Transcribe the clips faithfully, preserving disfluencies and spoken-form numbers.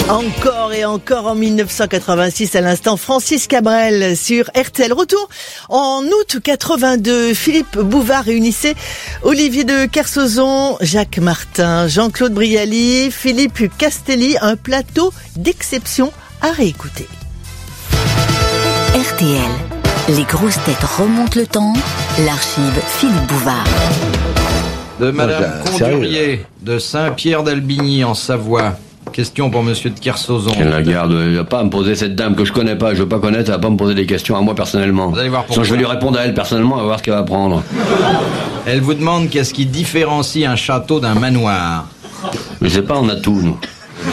Encore et encore en mille neuf cent quatre-vingt-six, à l'instant, Francis Cabrel sur R T L. Retour en août quatre-vingt-deux. Philippe Bouvard réunissait Olivier de Kersauzon, Jacques Martin, Jean-Claude Brialy, Philippe Castelli. Un plateau d'exception à réécouter. R T L. Les grosses têtes remontent le temps. L'archive Philippe Bouvard. De Madame Condurier, de Saint-Pierre-d'Albigny en Savoie. Question pour Monsieur de Kersauzon. Quelle la garde, il va pas me poser cette dame que je connais pas, je veux pas connaître, elle va pas me poser des questions à moi personnellement. Vous allez voir pourquoi. Sinon je vais lui répondre à elle personnellement, on va voir ce qu'elle va prendre. Elle vous demande qu'est-ce qui différencie un château d'un manoir. Je sais pas, on a tout, nous.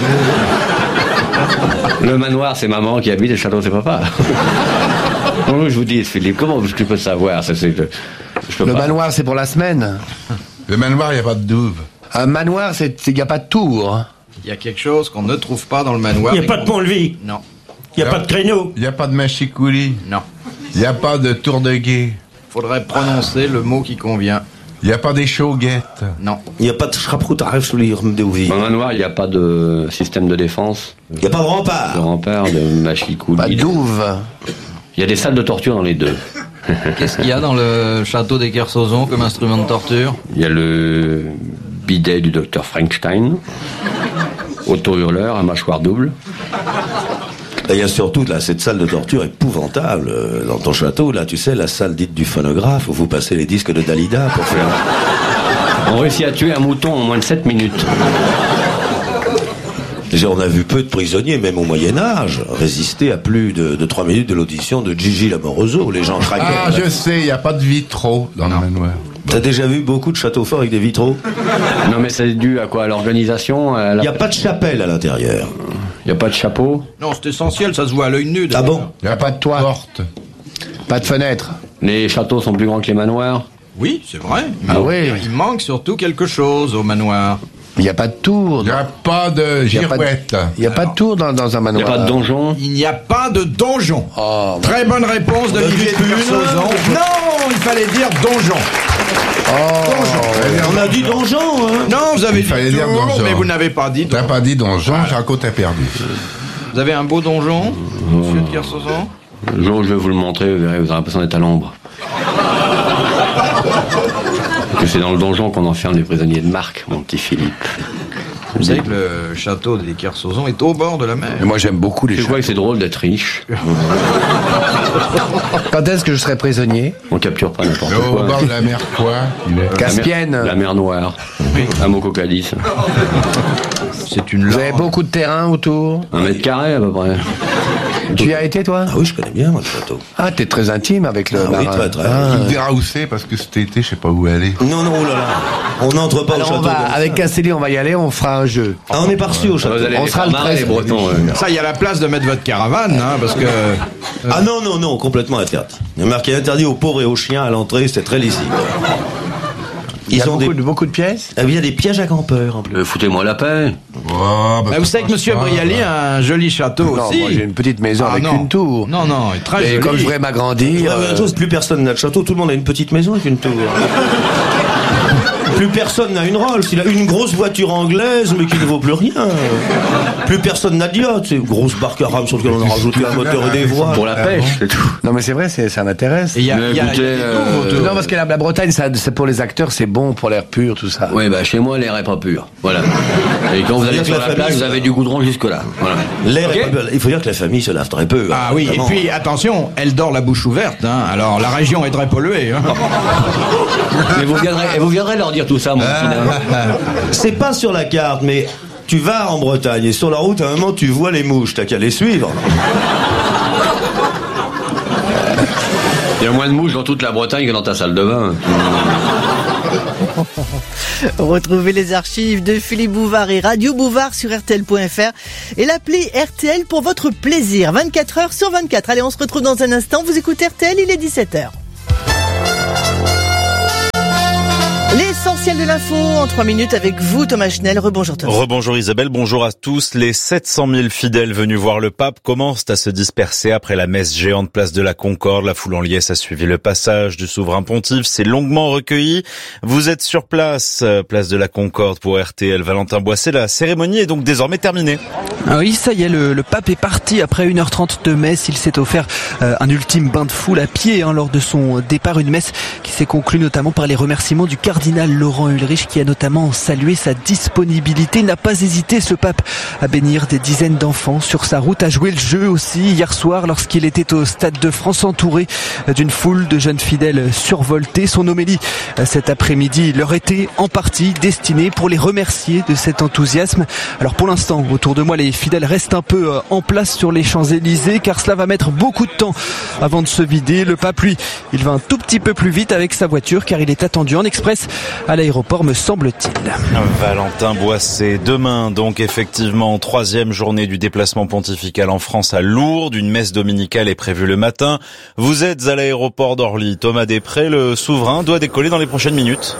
Le manoir, c'est maman qui habite, et le château, c'est papa. Non, je vous dis, Philippe, comment je peux savoir ça, c'est, je peux Le pas. manoir, c'est pour la semaine. Le manoir, il n'y a pas de douve. Un manoir, il n'y a pas de tour. Il y a quelque chose qu'on ne trouve pas dans le manoir. Il n'y a pas de pont-levis. Non. Il n'y a pas de créneau. Il n'y a pas de machicoulis. Non. Il n'y a pas de tour de guet. Faudrait prononcer le mot qui convient. Il n'y a pas des chauguettes. Non. Il n'y a pas de schraproutage de Dans le manoir, il n'y a pas de système de défense. Il n'y a pas de rempart. De rempart, de machicoulis. Pas de douve. Il y a des salles de torture dans les deux. Qu'est-ce qu'il y a dans le château des Kersauzon comme instrument de torture? Il y a le bidet du docteur Frankenstein, auto-hurleur à mâchoire double. Il y a surtout là, cette salle de torture épouvantable euh, dans ton château, là, tu sais, la salle dite du phonographe où vous passez les disques de Dalida pour faire... On réussit à tuer un mouton en moins de sept minutes. Déjà, on a vu peu de prisonniers, même au Moyen-Âge, résister à plus de, de trois minutes de l'audition de Gigi Lamoroso. Les gens craquaient. Ah, je sais, il n'y a pas de vitraux dans le manoir. T'as déjà vu beaucoup de châteaux forts avec des vitraux? Non, mais c'est dû à quoi? À l'organisation? à la... Il n'y a pas de chapelle à l'intérieur. Il n'y a pas de chapeau? Non, c'est essentiel, ça se voit à l'œil nu. Ah bon? Il n'y a pas de toit. Porte. Pas de fenêtre. Les châteaux sont plus grands que les manoirs? Oui, c'est vrai. Ah Mais oui. Il manque surtout quelque chose au manoir. Il n'y a pas de tour. Il n'y a pas de Il y a pas de- girouette. Il n'y a pas de tour dans, dans un Il n'y manoir. a pas de donjon? Il n'y a pas de donjon. Oh, Très bonne réponse d'Olivier de Kersauzon. Non, il fallait dire donjon. On a dit donjon, hein? Non, vous avez Il dit fallait tour, dire donjon. mais vous n'avez pas dit T'as donjon. pas dit donjon, Jaco t'a perdu. Vous avez un beau donjon, Monsieur de Kersauzon? Le jour où je vais vous le montrer, vous verrez, vous aurez l'impression d'être à l'ombre. Parce que c'est dans le donjon qu'on enferme les prisonniers de marque, mon petit Philippe. Vous savez que le château des Kersauzon est au bord de la mer. Mais moi, j'aime beaucoup les Je chats. crois que c'est drôle d'être riche. Quand est-ce que je serai prisonnier? On capture pas n'importe Mais au quoi. bord de la mer, quoi? Il est... Caspienne. La mer Noire. Un mot cocalice. C'est une Vous avez langue. beaucoup de terrain autour? Un mètre carré à peu près. Tu y as été, toi? Ah oui, je connais bien, moi, le château. Ah, t'es très intime avec le Ah oui, marin. très, très. Ah. Tu me diras où c'est, parce que cet été, je sais pas où aller. Non, non, oh là là. On n'entre pas Alors, au on château. va, comme ça. avec Castelli, on va y aller, on fera un jeu. Ah, on n'est pas reçu au château. Vous allez On les sera faire le marrer, les treize. Bretons. euh. Ça, il y a la place de mettre votre caravane, hein, parce que... Ah non, non, non, complètement interdit. Il y a marqué interdit aux pauvres et aux chiens à l'entrée, c'est très lisible. Il y a Ils ont beaucoup, des... de, beaucoup de pièces? Ah oui, il y a des pièges à campeurs en plus. Euh, Foutez-moi la paix. Oh, bah, Bah, vous savez que Monsieur pourquoi Brialy a un joli château Non, aussi. moi j'ai une petite maison Ah, avec non. une tour. Non, non, il est très Et joli. comme je voudrais m'agrandir. Ouais, mais euh, chose, plus personne n'a de château, tout le monde a une petite maison avec une tour. Plus personne n'a une Rolls, il a une grosse voiture anglaise mais qui ne vaut plus rien. Plus personne n'a de yacht, c'est une grosse barque à rame sur laquelle on a rajouté un moteur et des voiles. Pour la pêche, c'est tout. Non, mais c'est vrai, c'est- ça m'intéresse. Et il y a, Mais il y a- écoutez, il y a des euh, tours autour. Non, parce que la, la Bretagne, ça, c'est pour les acteurs, c'est bon pour l'air pur, tout ça. Oui, bah chez moi, l'air est pas pur. Voilà. Et quand vous allez C'est-à-dire sur que la la plage, famille, vous avez du goudron jusque-là. Voilà. L'air Ok. est pas- Il faut dire que la famille se lave très peu. hein, Ah oui, et vraiment. puis attention, elle dort la bouche ouverte, hein. Alors la région est très polluée, hein. Mais vous viendrez, et vous viendrez leur dire tout ça, mon petit nain. C'est pas sur la carte, mais tu vas en Bretagne et sur la route, à un moment, tu vois les mouches, t'as qu'à les suivre. Il y a moins de mouches dans toute la Bretagne que dans ta salle de bain. Retrouvez les archives de Philippe Bouvard et Radio Bouvard sur R T L point F R et l'appli R T L pour votre plaisir, vingt-quatre heures sur vingt-quatre. Allez, on se retrouve dans un instant. Vous écoutez R T L, il est dix-sept heures. L'essentiel L'essentiel de l'info en trois minutes avec vous, Thomas Schnell. Rebonjour Thomas. Rebonjour Isabelle, bonjour à tous. Les sept cent mille fidèles venus voir le pape commencent à se disperser après la messe géante place de la Concorde. La foule en liesse a suivi le passage du souverain pontife, s'est longuement recueilli. Vous êtes sur place, place de la Concorde pour R T L. Valentin Boisset, la cérémonie est donc désormais terminée. Ah oui, ça y est, le, le pape est parti après une heure trente de messe. Il s'est offert euh, un ultime bain de foule à pied hein, lors de son départ. Une messe qui s'est conclue notamment par les remerciements du cardinal Laurent Ulrich, qui a notamment salué sa disponibilité. Il n'a pas hésité, ce pape, à bénir des dizaines d'enfants sur sa route, à jouer le jeu aussi hier soir lorsqu'il était au Stade de France, entouré d'une foule de jeunes fidèles survoltés. Son homélie cet après-midi leur était en partie destinée pour les remercier de cet enthousiasme. Alors pour l'instant, autour de moi, les fidèles restent un peu en place sur les Champs-Élysées, car cela va mettre beaucoup de temps avant de se vider. Le pape, lui, il va un tout petit peu plus vite avec sa voiture, car il est attendu en express à l'aéroport, me semble-t-il. Valentin Boisset, demain donc effectivement troisième journée du déplacement pontifical en France à Lourdes. Une messe dominicale est prévue le matin. Vous êtes à l'aéroport d'Orly. Thomas Després, le souverain, doit décoller dans les prochaines minutes.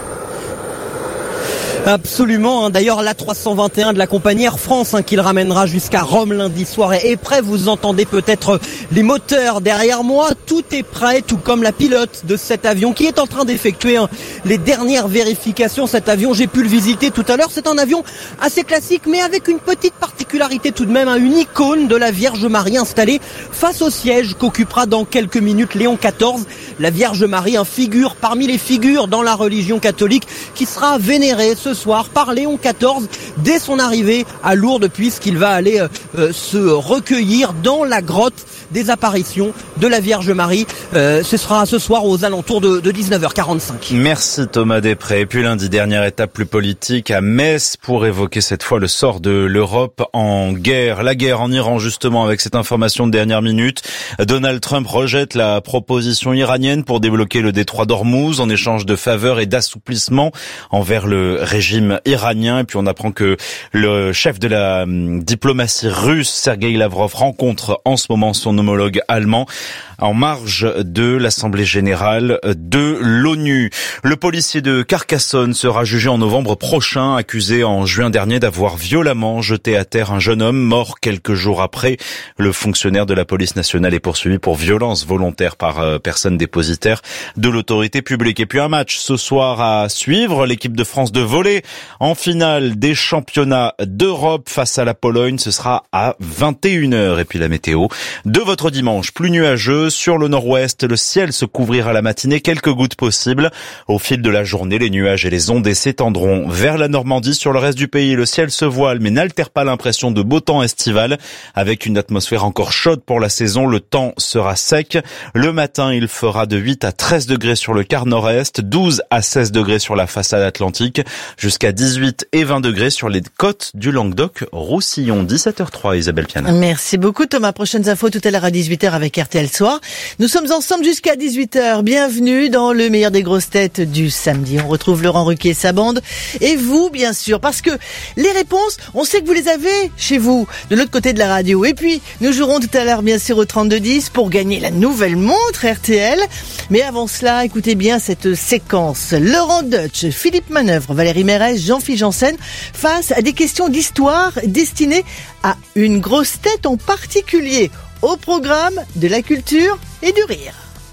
Absolument, hein. D'ailleurs l'A trois cent vingt et un de la compagnie Air France hein, qui le ramènera jusqu'à Rome lundi soir est prêt. Vous entendez peut-être les moteurs derrière moi, tout est prêt, tout comme la pilote de cet avion qui est en train d'effectuer hein, les dernières vérifications. Cet avion, j'ai pu le visiter tout à l'heure, c'est un avion assez classique mais avec une petite particularité tout de même, hein, une icône de la Vierge Marie installée face au siège qu'occupera dans quelques minutes Léon quatorze. La Vierge Marie, un figure parmi les figures dans la religion catholique qui sera vénérée ce soir par Léon quatorze dès son arrivée à Lourdes, puisqu'il va aller euh, se recueillir dans la grotte des apparitions de la Vierge Marie. Euh, ce sera ce soir aux alentours de, de dix-neuf heures quarante-cinq. Merci Thomas Després. Et puis lundi, dernière étape plus politique à Metz pour évoquer cette fois le sort de l'Europe en guerre. La guerre en Iran justement, avec cette information de dernière minute. Donald Trump rejette la proposition iranienne pour débloquer le détroit d'Ormuz en échange de faveurs et d'assouplissement envers le régime iranien. Et puis on apprend que le chef de la diplomatie russe, Sergueï Lavrov, rencontre en ce moment son homologue allemand en marge de l'Assemblée générale de l'ONU. Le policier de Carcassonne sera jugé en novembre prochain, accusé en juin dernier d'avoir violemment jeté à terre un jeune homme mort quelques jours après. Le fonctionnaire de la police nationale est poursuivi pour violence volontaire par personne dépositaire de l'autorité publique. Et puis un match ce soir à suivre, l'équipe de France de volley en finale des championnats d'Europe face à la Pologne. Ce sera à vingt et une heures. Et puis la météo de votre dimanche, plus nuageux. Sur le nord-ouest, le ciel se couvrira à la matinée, quelques gouttes possibles. Au fil de la journée, les nuages et les ondées s'étendront vers la Normandie. Sur le reste du pays, le ciel se voile mais n'altère pas l'impression de beau temps estival. Avec une atmosphère encore chaude pour la saison, le temps sera sec. Le matin, il fera de huit à treize degrés sur le quart nord-est, douze à seize degrés sur la façade atlantique, jusqu'à dix-huit et vingt degrés sur les côtes du Languedoc-Roussillon. dix-sept heures trois, Isabelle Piana. Merci beaucoup Thomas. Prochaines infos tout à l'heure à dix-huit heures avec R T L Soir. Nous sommes ensemble jusqu'à dix-huit heures. Bienvenue dans le meilleur des grosses têtes du samedi. On retrouve Laurent Ruquier et sa bande. Et vous, bien sûr, parce que les réponses, on sait que vous les avez chez vous, de l'autre côté de la radio. Et puis, nous jouerons tout à l'heure, bien sûr, au trente-deux dix pour gagner la nouvelle montre R T L. Mais avant cela, écoutez bien cette séquence. Laurent Deutsch, Philippe Manœuvre, Valérie Mérès, Jean-Philippe Janssen face à des questions d'histoire destinées à une grosse tête en particulier. Au programme de la culture et du rire.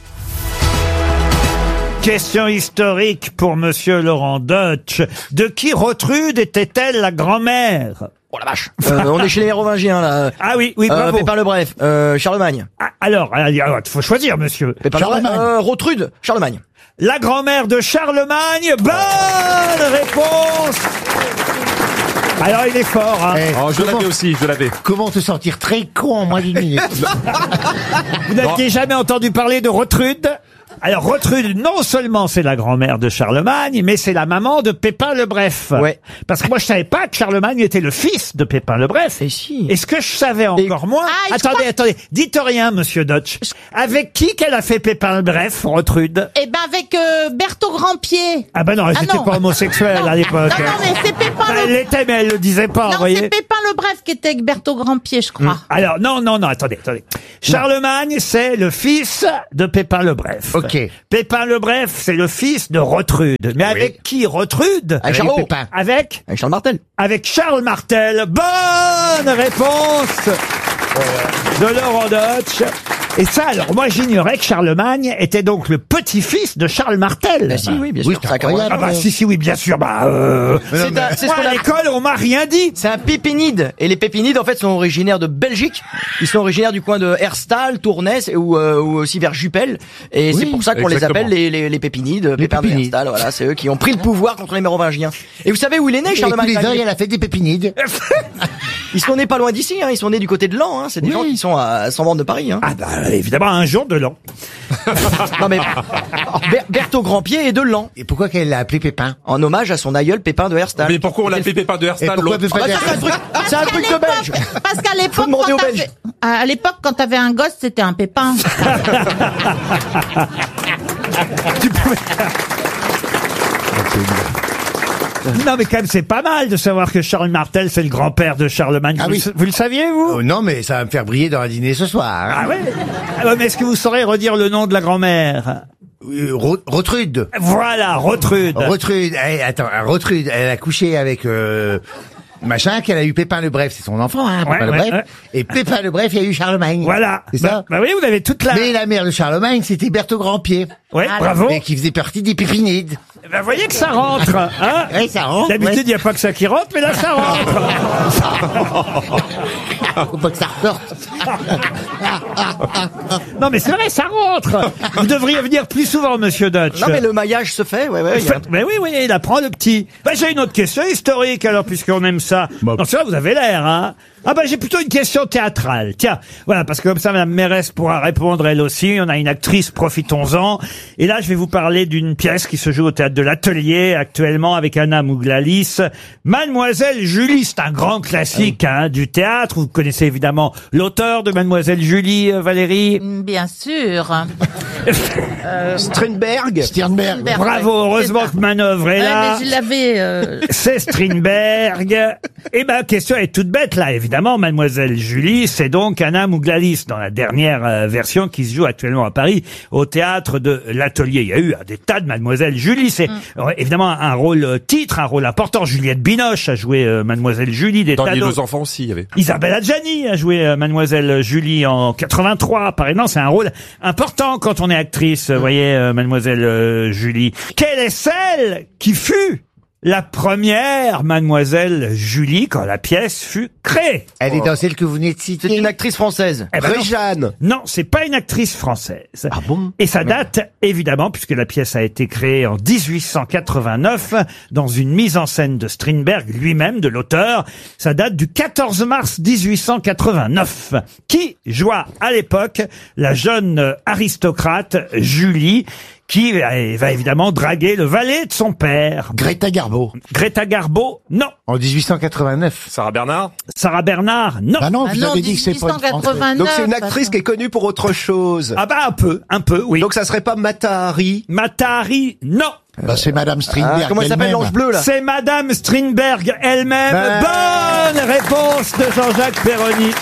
Question historique pour Monsieur Laurent Deutsch. De qui Rotrude était-elle la grand-mère? Oh la vache. Euh, on est chez les Mérovingiens là. Ah oui, oui, bravo. Euh, Pépin le Bref, euh, Charlemagne. Ah, alors, il faut choisir, monsieur. Pépin Charlemagne. Euh, Rotrude, Charlemagne. La grand-mère de Charlemagne. Bonne réponse. Alors il est fort, hein. Eh, oh, je l'avais aussi, je l'avais. Comment te sortir très con en moins d'une minute? Vous n'aviez jamais entendu parler de Rotrude? Alors Rotrude, non seulement c'est la grand-mère de Charlemagne, mais c'est la maman de Pépin le Bref. Ouais. Parce que moi je savais pas que Charlemagne était le fils de Pépin le Bref. Et si. Est-ce que je savais encore moins? Ah, attendez, crois... attendez, dites rien, monsieur Deutsch. Avec qui qu'elle a fait Pépin le Bref, Rotrude? Eh ben avec euh, Berthaud Grandpied. Ah ben non, elle ah n'était pas homosexuelle à l'époque. Non, non, mais c'est Pépin ben, le... Elle l'était, mais elle le disait pas, non, vous voyez. Non, c'est Pépin le Bref qui était avec Berthaud Grandpied, je crois. Hum. Alors, non, non, non, attendez, attendez. Charlemagne, c'est le fils de Pépin le Bref. Ok. Ok. Pépin le Bref, c'est le fils de Rotrude. Mais avec qui Rotrude? Avec Charlot. Pépin. Avec Avec Charles Martel. Avec Charles Martel. Bonne réponse de Laurent Deutsch. Et ça, alors, moi, j'ignorais que Charlemagne était donc le petit-fils de Charles Martel. Bah, si, oui, bien Oui, sûr. c'est ça a commencé- incroyable. Ah bah, si, si, oui, bien sûr, bah, euh... C'est un- c'est ce moi, qu'on à a- l'école, on m'a rien dit. C'est un pépinide. Et les pépinides, en fait, sont originaires de Belgique. Ils sont originaires du coin de Herstal, Tournai, ou, euh, ou aussi vers Jupel. Et Oui, c'est pour ça qu'on les exactement. appelle les, les, les pépinides, pépins de pépinides. Herstal. Voilà, c'est eux qui ont pris le pouvoir contre les Mérovingiens. Et vous savez où il est né, Et tous Charlemagne? les ans, il a fait des pépinides. Ils sont nés pas loin d'ici, hein. Ils sont nés du côté de Laon, hein. C'est des Oui. gens qui sont à cent bornes de Paris, hein. Ah bah, évidemment, un jour de l'an. Non mais, Ber- Berthaud Grandpied est de Laon. Et pourquoi qu'elle l'a appelé Pépin? En hommage à son aïeul Pépin de Herstal. Mais pourquoi on l'appelait Pépin de Et Herstal pourquoi l'autre Pépin Ah bah, ça, c'est un truc, c'est un truc de belge. Parce qu'à Faut l'époque, demander quand aux Belges. t'avais- à l'époque, quand t'avais un gosse, c'était un pépin. Non, mais quand même, c'est pas mal de savoir que Charles Martel, c'est le grand-père de Charlemagne. Ah vous, oui. le, vous le saviez, vous? Oh, non, mais ça va me faire briller dans un dîner ce soir. Ah ouais? Ah ouais, mais est-ce que vous saurez redire le nom de la grand-mère? Euh, Ro- Rotrude. Voilà, Rotrude. Rotrude. Eh, attends, Rotrude, elle a couché avec euh, machin, qu'elle a eu Pépin le Bref, c'est son enfant, hein, Ouais, Pépin le ouais, Bref. ouais. Et Pépin le Bref, il y a eu Charlemagne. Voilà. C'est Bah, ça? bah oui, vous avez toute la... Mais la mère de Charlemagne, c'était Berthaud Grandpied. Ouais, bravo. Et qui faisait partie des Pépinides. Bah, vous voyez que ça rentre, hein? Oui, ça rentre. D'habitude, il ouais. n'y a pas que ça qui rentre, mais là, ça rentre. Faut pas que ça ressorte. Non, mais c'est vrai, ça rentre. Vous devriez venir plus souvent, monsieur Dutch. Non mais le maillage se fait, ouais, ouais. il y a un- Mais oui, oui, il apprend le petit. Bah, j'ai une autre question historique, alors, puisqu'on aime ça. Non, c'est vrai, vous avez l'air, hein. Ah bah, j'ai plutôt une question théâtrale. Tiens, voilà, parce que comme ça, Madame Mérès pourra répondre elle aussi. On a une actrice, profitons-en. Et là, je vais vous parler d'une pièce qui se joue au théâtre de l'Atelier, actuellement, avec Anna Mouglalis. Mademoiselle Julie, c'est un grand classique, hein, du théâtre. Vous connaissez évidemment l'auteur de Mademoiselle Julie, euh, Valérie. Bien sûr. Euh, Strindberg. Sternberg. Strindberg, Bravo, ouais, heureusement c'est que Manœuvre est ça. là. Ouais, mais je l'avais. euh, C'est Strindberg. Et ma question est toute bête là, évidemment. Mademoiselle Julie, c'est donc Anna Mouglalis dans la dernière euh, version qui se joue actuellement à Paris au théâtre de l'Atelier. Il y a eu euh, des tas de Mademoiselle Julie. C'est euh, évidemment un rôle euh, titre, un rôle important. Juliette Binoche a joué euh, Mademoiselle Julie. Des Dans tas les d'autres. deux enfants aussi, il y avait. Isabelle Adjani a joué euh, Mademoiselle Julie en quatre-vingt-trois. Pareil, non, c'est un rôle important quand on est actrice, vous voyez, euh, Mademoiselle euh, Julie. Quelle est celle qui fut la première Mademoiselle Julie quand la pièce fut créée? Elle est dans celle que vous venez de citer. C'est une actrice française. Eh ben non. Réjeanne. Non, c'est pas une actrice française. Ah bon? Et ça date, évidemment, puisque la pièce a été créée en dix-huit cent quatre-vingt-neuf, dans une mise en scène de Strindberg lui-même, de l'auteur. Ça date du quatorze mars dix-huit cent quatre-vingt-neuf. Qui joua à l'époque la jeune aristocrate Julie, qui va va évidemment draguer le valet de son père. Greta Garbo. Greta Garbo, non. En dix-huit cent quatre-vingt-neuf. Sarah Bernard. Sarah Bernard, non. Bah non, Ah vous non, avez dit que c'est pas une Française. dix-huit cent quatre-vingt-neuf. Donc c'est une actrice qui est connue pour autre chose. Ah bah un peu, un peu, oui. Donc ça serait pas Mata Hari. Mata Hari, non. Bah c'est Madame Strindberg. Ah, comment elle s'appelle, elle-même. l'ange bleu là? C'est Madame Strindberg elle-même. Ben- Bonne réponse de Jean-Jacques Perroni.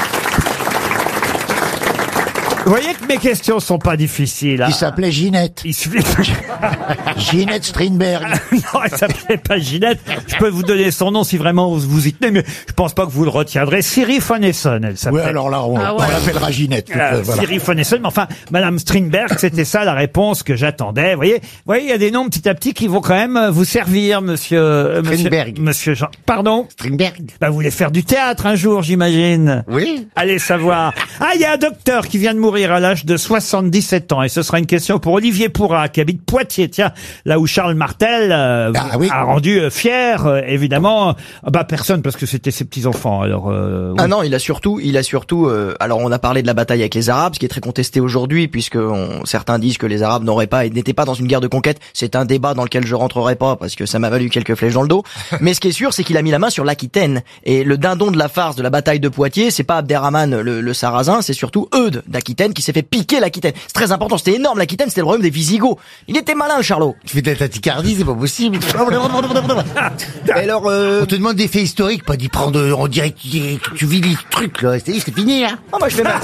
Vous voyez que mes questions sont pas difficiles. Hein. Qui s'appelait Ginette. Il suffit. Ginette Strindberg. Non, elle s'appelait pas Ginette. Je peux vous donner son nom si vraiment vous vous y tenez, mais je pense pas que vous le retiendrez. Siri von Essen, elle s'appelle. Oui, alors là, on, Ah ouais. on l'appellera Ginette. Euh, Voilà. Siri von Essen, mais enfin, Madame Strindberg, c'était ça la réponse que j'attendais. Vous voyez, vous voyez, il y a des noms petit à petit qui vont quand même vous servir, monsieur, euh, monsieur, Strindberg. monsieur Jean. Pardon? Strindberg. Bah, vous voulez faire du théâtre un jour, j'imagine. Oui. Allez savoir. Ah, il y a un docteur qui vient de mourir à l'âge de soixante-dix-sept ans. Et ce sera une question pour Olivier Pourrat, qui habite Poitiers. Tiens, là où Charles Martel euh, Ah, oui. a rendu euh, fier, euh, évidemment, euh, bah personne, parce que c'était ses petits-enfants. Alors, euh, Ah oui. non, il a surtout, il a surtout. euh, alors on a parlé de la bataille avec les Arabes, ce qui est très contesté aujourd'hui, puisque on- certains disent que les Arabes n'auraient pas et n'étaient pas dans une guerre de conquête. C'est un débat dans lequel je rentrerai pas parce que ça m'a valu quelques flèches dans le dos. Mais ce qui est sûr, c'est qu'il a mis la main sur l'Aquitaine. Et le dindon de la farce de la bataille de Poitiers, c'est pas Abderrahman le, le Sarrasin, c'est surtout Eudes d'Aquitaine. l'Aquitaine qui s'est fait piquer l'Aquitaine. C'est très important, c'était énorme, l'Aquitaine, c'était le royaume des Visigoths. Il était malin, Charlot. Tu fais de la tachycardie, c'est pas possible. Alors, euh... On te demande des faits historiques, pas d'y prendre, on dirait que tu, que tu vis les trucs, là. C'est, c'est fini, hein. Oh, moi, je fais mal.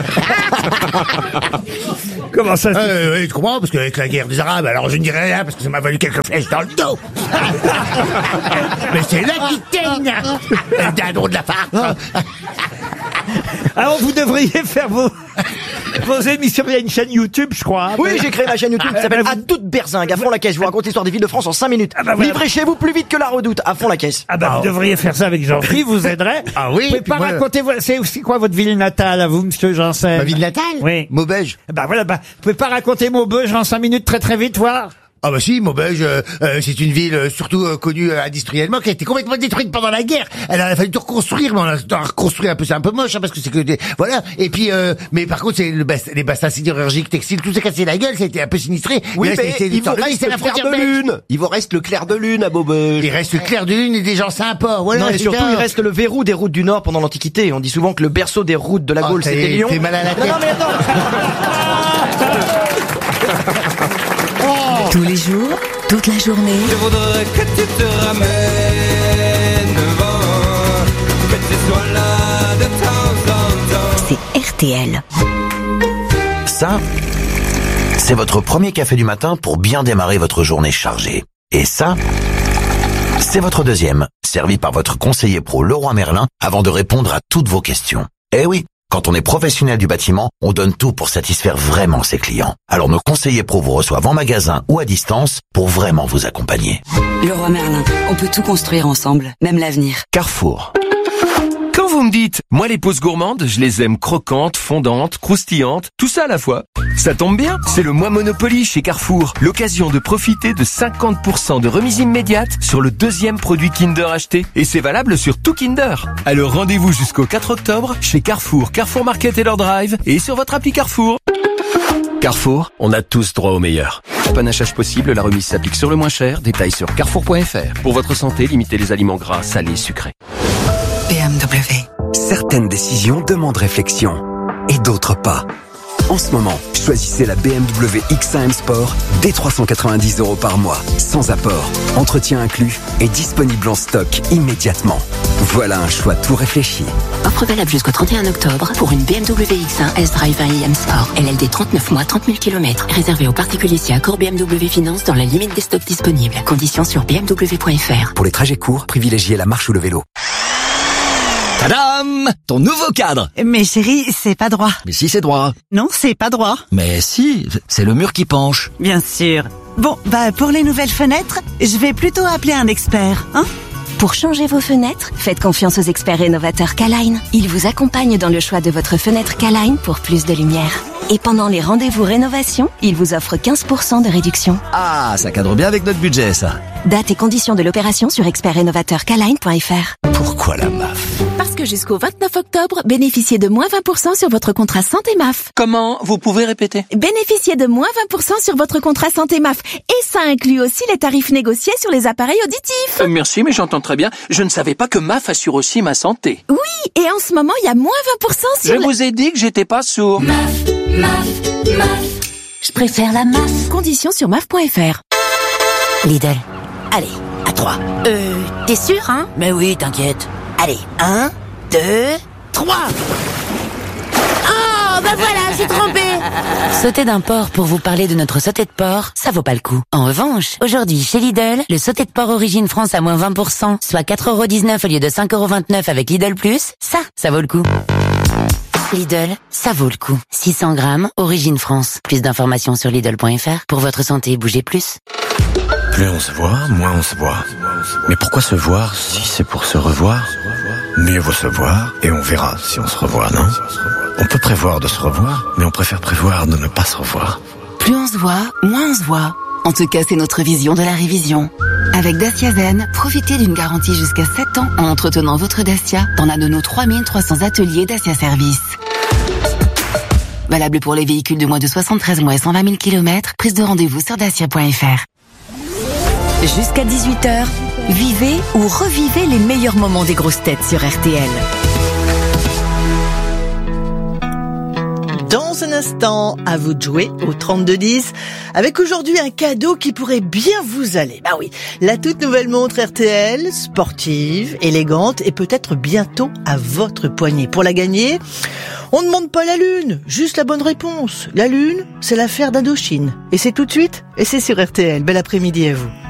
Comment ça se... Euh, oui, tu comprends, parce qu'avec la guerre des Arabes, alors je ne dirais rien, parce que ça m'a valu quelques flèches dans le dos. Mais c'est l'Aquitaine, le dindon de la farce. Alors, vous devriez faire vos, vos émissions. Il y a une chaîne YouTube, je crois. Oui, j'ai créé ma chaîne YouTube qui s'appelle Ah, À toute berzingue, à fond la caisse. Je vous raconte l'histoire des villes de France en cinq minutes. Ah bah voilà. Livrez chez vous plus vite que la Redoute, à fond la caisse. Ah bah, vous devriez faire ça avec Jean-Philippe, vous aiderait. Ah oui, Vous pouvez puis pas moi- raconter, vo- c'est aussi quoi votre ville natale, à vous, monsieur Janssen? Ma ville natale? Oui. Maubeuge. Bah voilà, bah, vous pouvez pas raconter Maubeuge en cinq minutes très très vite, voir? Ah bah si, Maubeuge, euh, euh, c'est une ville euh, surtout euh, connue euh, industriellement qui a été complètement détruite pendant la guerre. Elle a fallu tout reconstruire, mais on a, on a reconstruit un peu, c'est un peu moche hein, parce que c'est que des voilà. Et puis, euh, mais par contre, c'est le bas- les bassins sidérurgiques, textiles, tout s'est cassé la gueule, c'était un peu sinistré. Oui, là, mais c'était- il vous là, reste c'est le la clair frontière de belge. lune. Il vous reste le clair de lune à Maubeuge. Il reste le clair de lune et des gens sympas. Voilà. Non, et c'est surtout, ça. il reste le verrou des routes du Nord pendant l'Antiquité. On dit souvent que le berceau des routes de la Oh, Gaule, t'es- c'était Lyon. t'es mal à la Non, tête. non, mais attends. Tous les jours, toute la journée. Je voudrais que tu te ramènes devant, que tu sois là de temps en temps. C'est R T L. Ça, c'est votre premier café du matin pour bien démarrer votre journée chargée. Et ça, c'est votre deuxième, servi par votre conseiller pro Leroy Merlin avant de répondre à toutes vos questions. Eh oui, quand on est professionnel du bâtiment, on donne tout pour satisfaire vraiment ses clients. Alors nos conseillers pro vous reçoivent en magasin ou à distance pour vraiment vous accompagner. Leroy Merlin, on peut tout construire ensemble, même l'avenir. Carrefour. Quand vous me dites, moi les pousses gourmandes, je les aime croquantes, fondantes, croustillantes, tout ça à la fois. Ça tombe bien, c'est le mois Monopoly chez Carrefour. L'occasion de profiter de cinquante pour cent de remise immédiate sur le deuxième produit Kinder acheté. Et c'est valable sur tout Kinder. Alors rendez-vous jusqu'au quatre octobre chez Carrefour, Carrefour Market et leur drive et sur votre appli Carrefour. Carrefour, on a tous droit au meilleur. Panachage possible, la remise s'applique sur le moins cher. Détails sur carrefour point f r. Pour votre santé, limitez les aliments gras, salés, sucrés. B M W. Certaines décisions demandent réflexion et d'autres pas. En ce moment, choisissez la B M W X un M Sport dès trois cent quatre-vingt-dix euros par mois, sans apport, entretien inclus et disponible en stock immédiatement. Voilà un choix tout réfléchi. Offre valable jusqu'au trente et un octobre pour une B M W X un S-Drive un i M Sport. L L D trente-neuf mois, trente mille kilomètres. Réservé aux particuliers si accord B M W Finance dans la limite des stocks disponibles. Conditions sur b m w point f r. Pour les trajets courts, privilégiez la marche ou le vélo. Tadam! Ton nouveau cadre! Mais chérie, c'est pas droit. Mais si, c'est droit. Non, c'est pas droit. Mais si, c'est le mur qui penche. Bien sûr. Bon, bah pour les nouvelles fenêtres, je vais plutôt appeler un expert, hein? Pour changer vos fenêtres, faites confiance aux experts rénovateurs K-Line. Ils vous accompagnent dans le choix de votre fenêtre K-Line pour plus de lumière. Et pendant les rendez-vous rénovation, ils vous offrent quinze pour cent de réduction. Ah, ça cadre bien avec notre budget, ça. Date et conditions de l'opération sur expert rénovateur K line point f r. Pourquoi la M A F? Parce que jusqu'au vingt-neuf octobre, bénéficiez de moins vingt pour cent sur votre contrat santé M A F. Comment? Vous pouvez répéter? Bénéficiez de moins vingt pour cent sur votre contrat santé M A F. Et ça inclut aussi les tarifs négociés sur les appareils auditifs. Euh, merci, mais j'entends très bien. Je ne savais pas que M A F assure aussi ma santé. Oui, et en ce moment, il y a moins vingt pour cent sur Je le... vous ai dit que j'étais pas sourd. M A F, M A F, M A F. Je préfère la M A F. Conditions sur M A F point f r. Lidl. Allez, à trois. Euh, t'es sûr, hein? Mais oui, t'inquiète. Allez, un, deux, trois. Oh, bah voilà, j'ai trompé. Sauter d'un porc pour vous parler de notre sauté de porc, ça vaut pas le coup. En revanche, aujourd'hui, chez Lidl, le sauté de porc Origine France à moins vingt pour cent, soit quatre euros dix-neuf au lieu de cinq euros vingt-neuf avec Lidl Plus, ça, ça vaut le coup. Lidl, ça vaut le coup. six cents grammes, Origine France. Plus d'informations sur Lidl point f r. Pour votre santé, bougez plus. Plus on se voit, moins on se voit. Mais pourquoi se voir si c'est pour se revoir? Mieux vaut se voir et on verra si on se revoit, non? On peut prévoir de se revoir, mais on préfère prévoir de ne pas se revoir. Plus on se voit, moins on se voit. En tout cas, c'est notre vision de la révision. Avec Dacia Zen, profitez d'une garantie jusqu'à sept ans en entretenant votre Dacia dans un de nos trois mille trois cents ateliers Dacia Service. Valable pour les véhicules de moins de soixante-treize mois et cent vingt mille kilomètres. Prise de rendez-vous sur dacia point f r. Jusqu'à dix-huit heures, vivez ou revivez les meilleurs moments des grosses têtes sur R T L. Dans un instant, à vous de jouer au trente-deux dix, avec aujourd'hui un cadeau qui pourrait bien vous aller. Bah oui, la toute nouvelle montre R T L, sportive, élégante et peut-être bientôt à votre poignet. Pour la gagner, on ne demande pas la lune, juste la bonne réponse. La lune, c'est l'affaire d'Indochine. Et c'est tout de suite, et c'est sur R T L. Bel après-midi à vous.